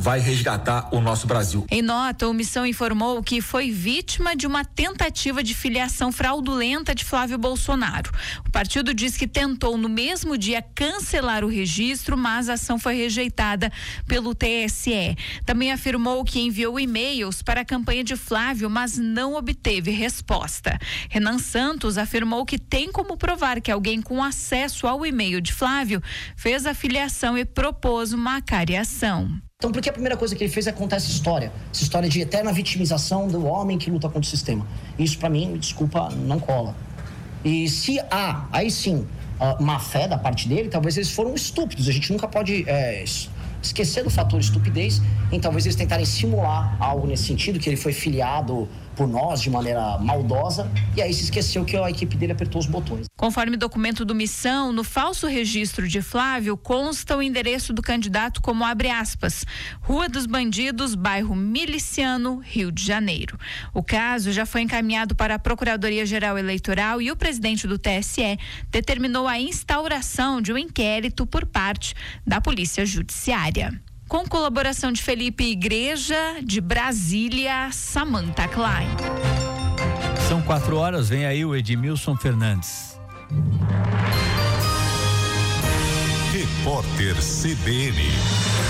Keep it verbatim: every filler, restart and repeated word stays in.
vai resgatar o nosso Brasil. Em nota, o Missão informou que foi vítima de uma tentativa de filiação fraudulenta de Flávio Bolsonaro. O partido diz que tentou no mesmo dia cancelar o registro, mas a ação foi rejeitada pelo T S E. Também afirmou que enviou e-mails para a campanha de Flávio, mas não obteve resposta. Renan Santos afirmou que tem como provar que alguém com acesso ao e-mail de Flávio fez a filiação e propôs uma cariação. Então, por que a primeira coisa que ele fez é contar essa história? Essa história de eterna vitimização do homem que luta contra o sistema. Isso, pra mim, me desculpa, não cola. E se há, aí sim, má fé da parte dele, talvez eles foram estúpidos. A gente nunca pode é, esquecer do fator estupidez, em talvez eles tentarem simular algo nesse sentido, que ele foi filiado por nós de maneira maldosa, e aí se esqueceu que a equipe dele apertou os botões. Conforme documento do Missão, no falso registro de Flávio consta o endereço do candidato como abre aspas, Rua dos Bandidos, bairro Miliciano, Rio de Janeiro. O caso já foi encaminhado para a Procuradoria-Geral Eleitoral e o presidente do T S E determinou a instauração de um inquérito por parte da Polícia Judiciária. Com colaboração de Felipe Igreja, de Brasília, Samantha Klein. São quatro horas, vem aí o Edmilson Fernandes. Repórter C B N.